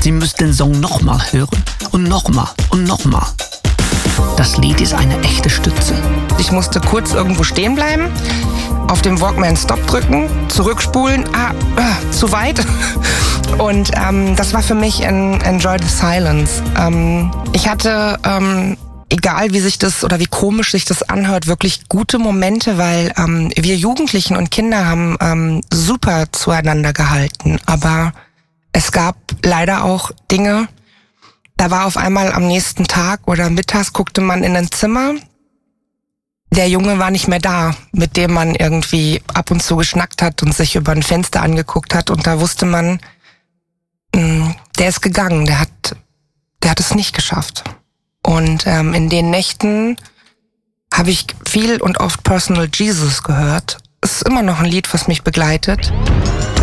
Sie müsst den Song nochmal hören und nochmal und nochmal. Das Lied ist eine echte Stütze. Ich musste kurz irgendwo stehen bleiben, auf dem Walkman Stop drücken, zurückspulen, zu weit. Und das war für mich ein Enjoy the Silence. Ich hatte, egal wie sich das oder wie komisch sich das anhört, wirklich gute Momente, weil wir Jugendlichen und Kinder haben super zueinander gehalten. Aber es gab leider auch Dinge, da war auf einmal am nächsten Tag oder mittags guckte man in ein Zimmer. Der Junge war nicht mehr da, mit dem man irgendwie ab und zu geschnackt hat und sich über ein Fenster angeguckt hat. Und da wusste man, der ist gegangen, der hat es nicht geschafft. Und in den Nächten habe ich viel und oft Personal Jesus gehört. Es ist immer noch ein Lied, was mich begleitet.